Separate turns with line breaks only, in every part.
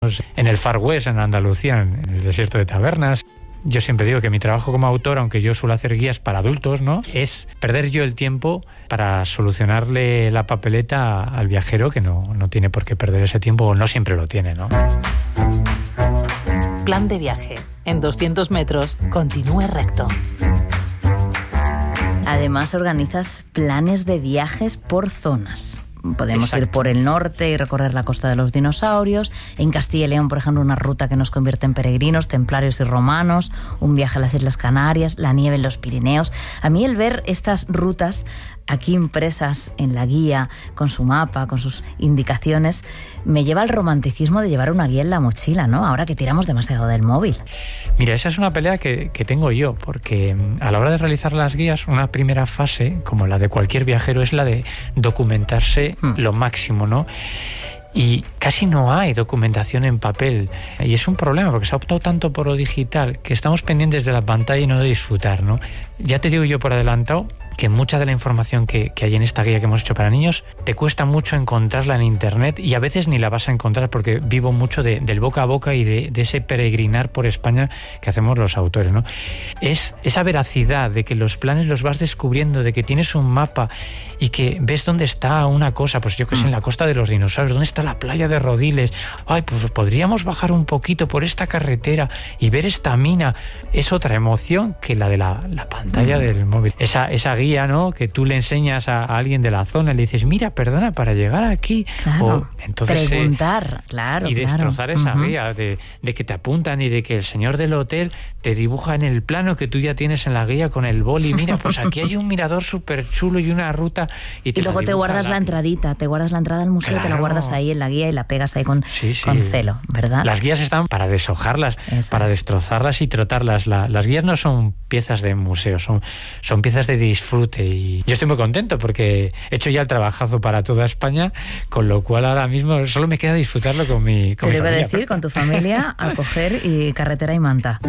lejos, en el Far West, en Andalucía, en el desierto de Tabernas. Yo siempre digo que mi trabajo como autor, aunque yo suelo hacer guías para adultos, ¿no?, es perder yo el tiempo para solucionarle la papeleta al viajero, que no tiene por qué perder ese tiempo, o no siempre lo tiene, ¿no?
Plan de viaje. En 200 metros, continúe recto.
Además, organizas planes de viajes por zonas. Podemos
Exacto.
ir por el norte y recorrer la costa de los dinosaurios. En Castilla y León, por ejemplo, una ruta que nos convierte en peregrinos, templarios y romanos. Un viaje a las Islas Canarias, la nieve en los Pirineos. A mí el ver estas rutas aquí impresas en la guía, con su mapa, con sus indicaciones, me lleva al romanticismo de llevar una guía en la mochila, ¿no? Ahora que tiramos demasiado del móvil.
Mira, esa es una pelea que tengo yo, porque a la hora de realizar las guías, una primera fase, como la de cualquier viajero, es la de documentarse lo máximo, ¿no? Y casi no hay documentación en papel, y es un problema porque se ha optado tanto por lo digital que estamos pendientes de la pantalla y no de disfrutar, ¿no? Ya te digo yo por adelantado que mucha de la información que hay en esta guía que hemos hecho para niños te cuesta mucho encontrarla en internet, y a veces ni la vas a encontrar, porque vivo mucho del boca a boca y de ese peregrinar por España que hacemos los autores, ¿no? Es esa veracidad de que los planes los vas descubriendo, de que tienes un mapa y que ves dónde está una cosa, pues yo que sé, en la costa de los dinosaurios, dónde está la playa de Rodiles, ay, pues podríamos bajar un poquito por esta carretera y ver esta mina. Es otra emoción que la de la pantalla del móvil. Esa guía, ¿no?, que tú le enseñas a alguien de la zona, le dices, mira, perdona, para llegar aquí.
Claro,
o, entonces,
preguntar, claro.
Y destrozar esa guía, de que te apuntan y de que el señor del hotel te dibuja en el plano que tú ya tienes en la guía con el boli. Mira, pues aquí hay un mirador súper chulo y una ruta. Y
luego te guardas la entradita, te guardas la entrada al museo, claro. Te la guardas ahí en la guía y la pegas ahí con celo, ¿verdad?
Las guías están para deshojarlas, para destrozarlas y trotarlas. Las guías no son piezas de museo, son piezas de disfrute, y yo estoy muy contento porque he hecho ya el trabajazo para toda España, con lo cual ahora mismo solo me queda disfrutarlo con mi familia. Te lo iba a
decir, con tu familia, a coger y carretera y manta.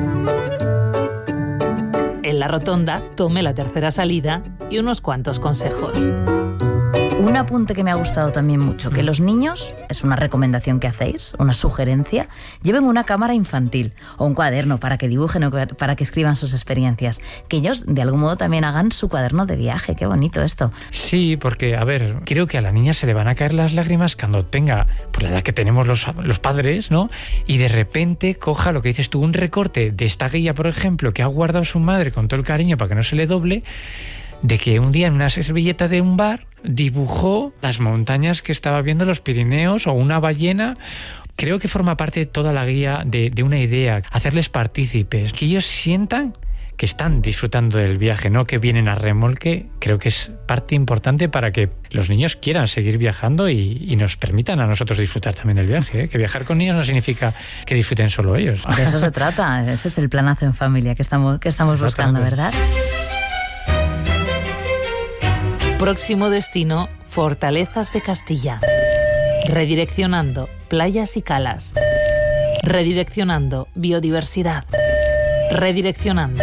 En la rotonda, tome la tercera salida y unos cuantos consejos.
Un apunte que me ha gustado también mucho, que los niños, es una recomendación que hacéis, una sugerencia, lleven una cámara infantil o un cuaderno para que dibujen o para que escriban sus experiencias. Que ellos, de algún modo, también hagan su cuaderno de viaje. Qué bonito esto.
Sí, porque, a ver, creo que a la niña se le van a caer las lágrimas cuando tenga, por la edad que tenemos los padres, ¿no? Y de repente coja lo que dices tú, un recorte de esta guía, por ejemplo, que ha guardado su madre con todo el cariño para que no se le doble, de que un día en una servilleta de un bar dibujó las montañas que estaba viendo, los Pirineos, o una ballena. Creo que forma parte de toda la guía de una idea, hacerles partícipes, que ellos sientan que están disfrutando del viaje, no que vienen a remolque. Creo que es parte importante para que los niños quieran seguir viajando y nos permitan a nosotros disfrutar también del viaje, ¿eh? Que viajar con niños no significa que disfruten solo ellos.
De eso se trata, ese es el planazo en familia que estamos buscando, ¿verdad?
Próximo destino, Fortalezas de Castilla. Redireccionando playas y calas. Redireccionando biodiversidad. Redireccionando.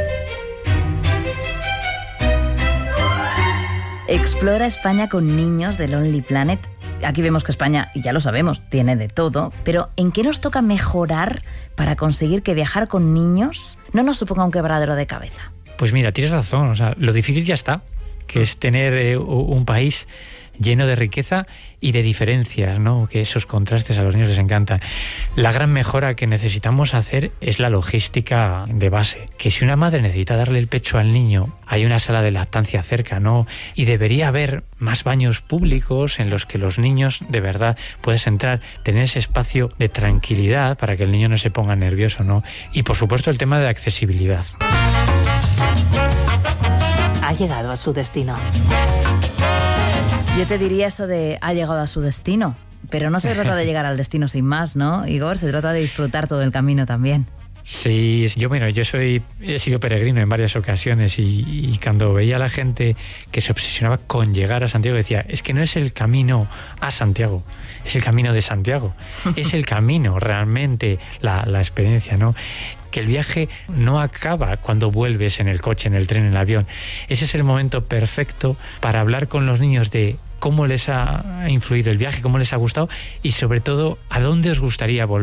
Explora España con niños de Lonely Planet. Aquí vemos que España, y ya lo sabemos, tiene de todo, pero ¿en qué nos toca mejorar para conseguir que viajar con niños no nos suponga un quebradero de cabeza?
Pues mira, tienes razón, o sea, lo difícil ya está, que es tener un país lleno de riqueza y de diferencias, ¿no? Que esos contrastes a los niños les encantan. La gran mejora que necesitamos hacer es la logística de base. Que si una madre necesita darle el pecho al niño, hay una sala de lactancia cerca, ¿no? Y debería haber más baños públicos en los que los niños de verdad puedes entrar, tener ese espacio de tranquilidad para que el niño no se ponga nervioso, ¿no? Y por supuesto el tema de accesibilidad.
Ha llegado a su destino.
Yo te diría eso de ha llegado a su destino, pero no se trata de llegar al destino sin más, ¿no, Igor? Se trata de disfrutar todo el camino también.
Sí, yo he sido peregrino en varias ocasiones y cuando veía a la gente que se obsesionaba con llegar a Santiago, decía, es que no es el camino a Santiago, es el camino de Santiago, es el camino realmente, la experiencia, ¿no? Que el viaje no acaba cuando vuelves en el coche, en el tren, en el avión. Ese es el momento perfecto para hablar con los niños de cómo les ha influido el viaje, cómo les ha gustado y sobre todo a dónde os gustaría volver.